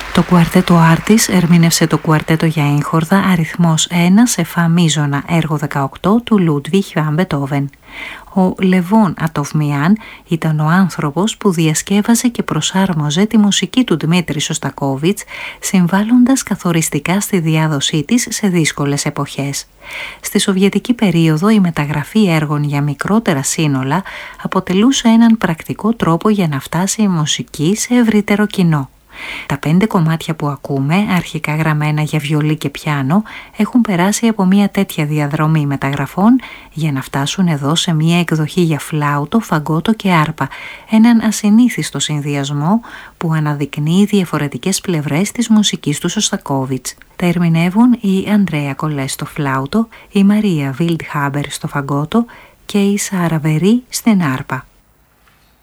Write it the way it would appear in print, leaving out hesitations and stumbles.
Το κουαρτέτο Άρτις ερμήνευσε το κουαρτέτο για έγχορδα αριθμός 1 σε φα μίζωνα έργο 18 του Λούντβιχ βαν Μπετόβεν. Ο Λεβόν Ατοβμιάν ήταν ο άνθρωπος που διασκεύαζε και προσάρμοζε τη μουσική του Δημήτρη Σωστακόβιτς, συμβάλλοντας καθοριστικά στη διάδοσή της σε δύσκολες εποχές. Στη σοβιετική περίοδο η μεταγραφή έργων για μικρότερα σύνολα αποτελούσε έναν πρακτικό τρόπο για να φτάσει η μουσική σε ευρύτερο κοινό. Τα 5 κομμάτια που ακούμε, αρχικά γραμμένα για βιολί και πιάνο, έχουν περάσει από μια τέτοια διαδρομή μεταγραφών για να φτάσουν εδώ σε μια εκδοχή για φλάουτο, φαγκότο και άρπα, έναν ασυνήθιστο συνδυασμό που αναδεικνύει διαφορετικές πλευρές της μουσικής του Σωστακόβιτς. Τα ερμηνεύουν η Ανδρέα Κολέ στο φλάουτο, η Μαρία Βίλντχάμπερ στο φαγκότο και η Σάρα Βερή στην άρπα.